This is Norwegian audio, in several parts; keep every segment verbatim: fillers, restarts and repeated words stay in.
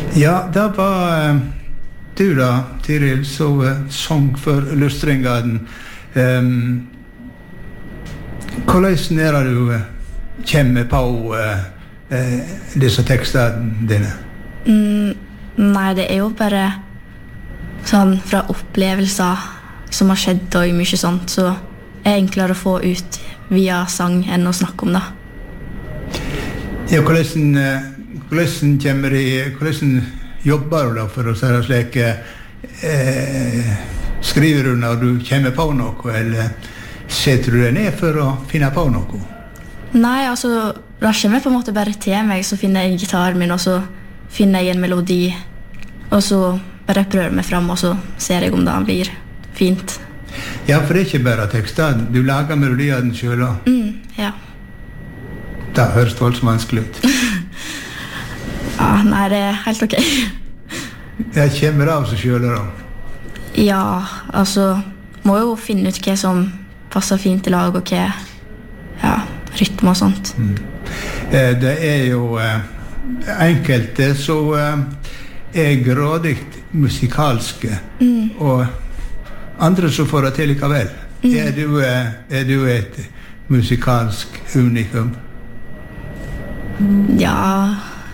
Ja, det var uh, du da, Tiril, så uh, sång for Lustringarden. Um, hvordan er det du uh, kommer på uh, uh, disse tekstene dine? Mm, nei, det er jo bare sånn fra opplevelser som har skjedd og mye sånt, så er det enklere å få ut via sang enn å snakke om det. Ja, hvordan, uh, hvordan kommer de, hvordan jobber du da for å si det slik, uh, skriver du når du kommer på noe, eller setter du deg ned for å finne på noe? Nei, altså, da kommer jeg på en måte bare til meg, så finner jeg gitaren min, og så finner jeg en melodi, og så bare prøver meg frem, og så ser jeg om det blir fint. Ja, for det er ikke bare tekster, du lager melodier den selv da? Mm, ja. Det høres voldsomt vanskelig ut. Ja, nei, det er helt ok. Jeg kommer av seg selv da? Ja, altså, må jo finne ut hva som passer fint til lag, og hva, ja, rytme og sånt. Mm. Eh, det er jo eh, enkelte så eh, er grådig musikalske, mm. og andre så får det til likevel. Mm. Er, du, eh, er du et musikalsk unikum? Ja.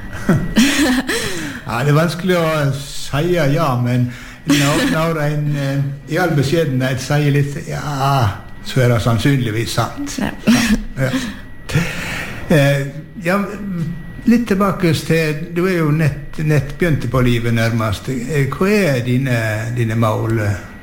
Ja, det er vanskelig å si ja, men når, når en eh, i all beskjedenhet sier litt ja, så er det sannsynligvis sant. Ja. Ja. Eh, ja, litt tilbake til, du er jo nett, nett begynt på livet nærmest. Eh, hva er dine, dine mål?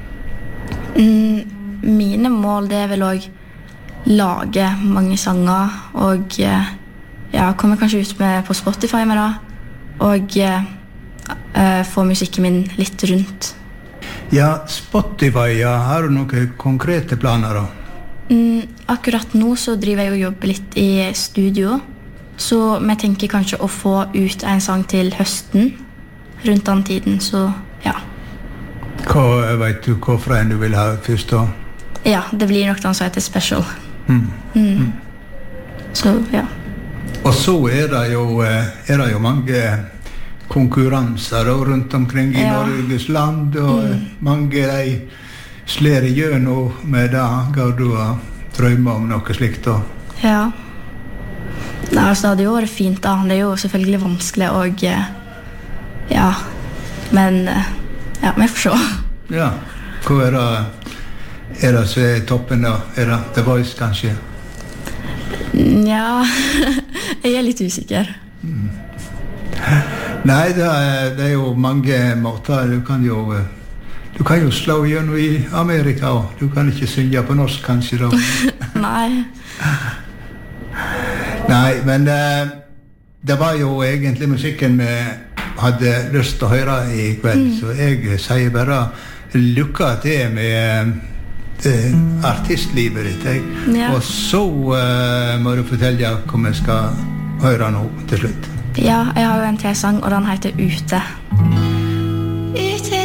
Mm, mine mål, det er vel å lage mange sanger, og eh, ja, kommer kanskje ut med på Spotify med det, og eh, eh, få musikken min litt rundt. Ja, Spotify, ja, har du noen konkrete planer da? Mm, akkurat nå så driver jeg og jobber litt i studio, så vi tenker kanskje å få ut en sang til høsten, rundt den tiden, så ja. Hva, vet du hvorfor en du vil ha først da? Ja, det blir nok den som heter Special. Mm. Mm. Mm. Så, ja. Og så er det jo, er det jo mange konkurranser rundt omkring i ja. Norges land, og mm. mange de slår igjennom med det. Går du og drømmer om noe slikt da? Ja. Nei, altså, det hadde jo vært fint da. Det er jo selvfølgelig vanskelig, og ja, men ja, vi får se. Ja, hva er det, er det som er toppen da? Er det The Voice kanskje? Ja, jeg er litt usikker. Mm. Nei, det er, det er jo mange måter. Du kan jo, du kan jo slå gjennom i Amerika, og du kan ikke synge på norsk kanskje da. Nei. Nei, men uh, det var jo egentlig musikken vi hadde lyst til å høre i kveld, mm. så jeg sier bare lykke til med uh, artistlivet ditt, jeg. Ja. Og så uh, må du fortelle hva vi skal høre nå til slutt. Ja, jeg har jo en til sang, og den heter Ute. Ute